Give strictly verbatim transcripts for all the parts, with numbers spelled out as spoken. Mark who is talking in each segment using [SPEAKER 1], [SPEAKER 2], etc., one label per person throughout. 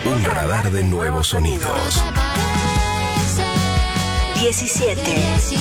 [SPEAKER 1] Un radar de nuevos sonidos.
[SPEAKER 2] diecisiete.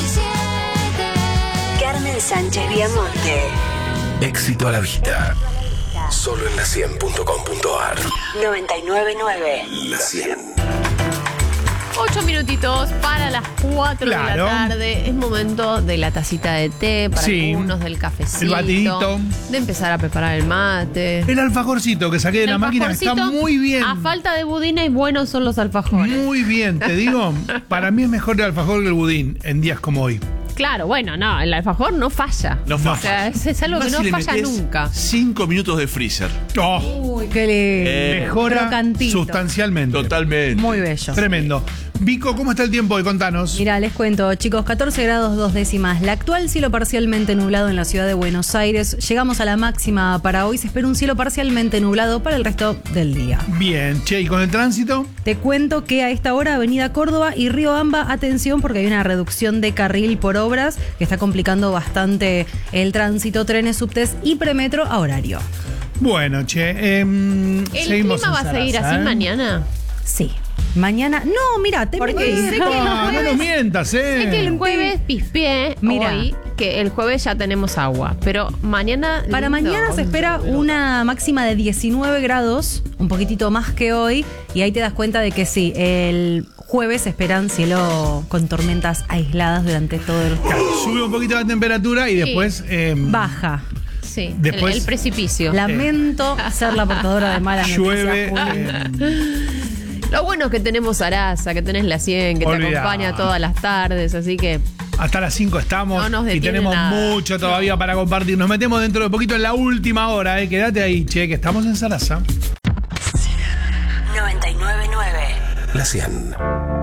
[SPEAKER 2] Carmen Sánchez Viamonte.
[SPEAKER 1] Éxito a la vista. Solo en la cien punto com punto ar.
[SPEAKER 2] noventa y nueve punto nueve.
[SPEAKER 1] La cien.
[SPEAKER 3] Ocho minutitos para las cuatro
[SPEAKER 4] Claro.
[SPEAKER 3] de la tarde. Es momento de la tacita de té, para
[SPEAKER 4] Sí.
[SPEAKER 3] algunos del cafecito.
[SPEAKER 4] El batidito.
[SPEAKER 3] De empezar a preparar el mate.
[SPEAKER 4] El alfajorcito que saqué de
[SPEAKER 3] El
[SPEAKER 4] la máquina está
[SPEAKER 3] alfajorcito,
[SPEAKER 4] muy bien.
[SPEAKER 3] A falta de budines, buenos son los alfajores.
[SPEAKER 4] Muy bien, te digo, para mí es mejor el alfajor que el budín en días como hoy.
[SPEAKER 3] Claro, bueno, no, el alfajor no falla.
[SPEAKER 5] No
[SPEAKER 3] O
[SPEAKER 5] falla.
[SPEAKER 3] sea, es, es algo
[SPEAKER 5] Más
[SPEAKER 3] que no
[SPEAKER 5] si le
[SPEAKER 3] falla
[SPEAKER 5] metés
[SPEAKER 3] nunca.
[SPEAKER 5] Cinco minutos de freezer.
[SPEAKER 4] Oh,
[SPEAKER 6] Uy, qué lindo.
[SPEAKER 5] Eh,
[SPEAKER 4] mejora
[SPEAKER 6] crocantito.
[SPEAKER 4] sustancialmente.
[SPEAKER 5] Totalmente.
[SPEAKER 6] Muy bello.
[SPEAKER 4] Tremendo. Vico, ¿cómo está el tiempo hoy? Contanos.
[SPEAKER 6] Mirá, les cuento, chicos, catorce grados dos décimas. La actual cielo parcialmente nublado en la ciudad de Buenos Aires. Llegamos a la máxima para hoy. Se espera un cielo parcialmente nublado para el resto del día.
[SPEAKER 4] Bien, che, ¿y con el tránsito?
[SPEAKER 6] Te cuento que a esta hora Avenida Córdoba y Río Amba, atención porque hay una reducción de carril por obras que está complicando bastante el tránsito, trenes, subtes y premetro a horario.
[SPEAKER 4] Bueno, che, em,
[SPEAKER 3] ¿El
[SPEAKER 4] seguimos
[SPEAKER 3] clima va
[SPEAKER 4] en
[SPEAKER 3] a seguir
[SPEAKER 4] Sarasa,
[SPEAKER 3] así
[SPEAKER 4] ¿eh?
[SPEAKER 3] mañana?
[SPEAKER 6] Sí. Mañana. No, mira, te
[SPEAKER 3] Porque
[SPEAKER 6] metes-
[SPEAKER 3] sé que el
[SPEAKER 4] Ah, no
[SPEAKER 3] jueves-
[SPEAKER 4] nos mientas, ¿eh?
[SPEAKER 3] Sé que el jueves pispeé
[SPEAKER 6] Mira.
[SPEAKER 3] hoy, que el jueves ya tenemos agua, pero mañana...
[SPEAKER 6] Para
[SPEAKER 3] lindo.
[SPEAKER 6] mañana se espera una máxima de diecinueve grados, un poquitito más que hoy, y ahí te das cuenta de que sí, el jueves se esperan cielo con tormentas aisladas durante todo el
[SPEAKER 4] Claro, sube un poquito la temperatura y después... em,
[SPEAKER 6] baja.
[SPEAKER 3] Sí,
[SPEAKER 4] Después-
[SPEAKER 3] el, el precipicio.
[SPEAKER 6] Lamento ser la portadora de malas
[SPEAKER 4] llueve.
[SPEAKER 6] noticias, Juli.
[SPEAKER 4] em,
[SPEAKER 3] Lo bueno es que tenemos Arasa, que tenés la cien, que
[SPEAKER 4] Olvidá.
[SPEAKER 3] te acompaña todas las tardes, así que...
[SPEAKER 4] hasta las cinco estamos
[SPEAKER 3] No nos
[SPEAKER 4] y
[SPEAKER 3] detiene
[SPEAKER 4] tenemos
[SPEAKER 3] nada.
[SPEAKER 4] mucho todavía para compartir. Nos metemos dentro de poquito en la última hora, ¿eh? Quédate ahí, che, que estamos en Sarasa.
[SPEAKER 2] noventa y nueve punto nueve.
[SPEAKER 1] La cien.